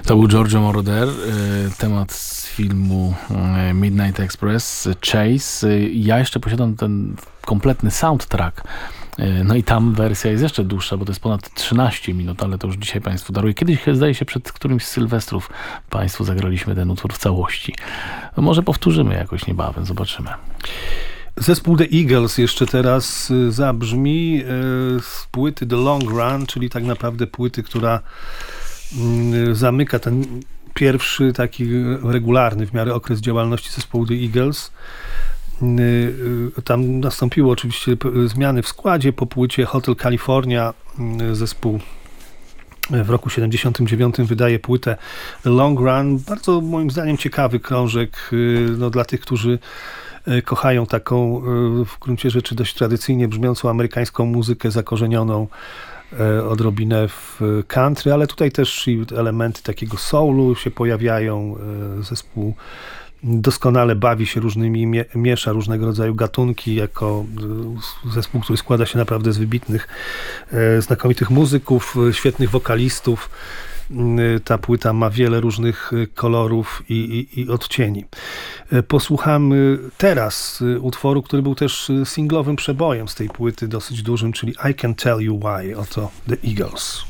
To był Giorgio Moroder, temat z filmu Midnight Express, Chase. Ja jeszcze posiadam ten kompletny soundtrack. No i tam wersja jest jeszcze dłuższa, bo to jest ponad 13 minut, ale to już dzisiaj Państwu daruję. Kiedyś, zdaje się, przed którymś z Sylwestrów Państwu zagraliśmy ten utwór w całości. No może powtórzymy jakoś niebawem, zobaczymy. Zespół The Eagles jeszcze teraz zabrzmi z płyty The Long Run, czyli tak naprawdę płyty, która zamyka ten pierwszy taki regularny w miarę okres działalności zespołu The Eagles. Tam nastąpiły oczywiście zmiany w składzie. Po płycie Hotel California zespół w roku 79 wydaje płytę The Long Run. Bardzo moim zdaniem ciekawy krążek dla tych, którzy kochają taką w gruncie rzeczy dość tradycyjnie brzmiącą amerykańską muzykę zakorzenioną odrobinę w country, ale tutaj też elementy takiego soulu się pojawiają. Zespół doskonale bawi się różnymi, miesza różnego rodzaju gatunki, jako zespół, który składa się naprawdę z wybitnych, znakomitych muzyków, świetnych wokalistów. Ta płyta ma wiele różnych kolorów i odcieni. Posłuchamy teraz utworu, który był też singlowym przebojem z tej płyty, dosyć dużym, czyli I Can Tell You Why. Oto The Eagles.